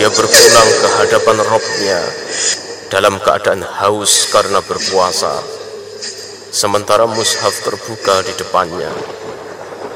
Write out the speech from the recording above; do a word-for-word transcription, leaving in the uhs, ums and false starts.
Dia berpulang ke hadapan Rabb-Nya dalam keadaan haus karena berpuasa, sementara mushaf terbuka di depannya.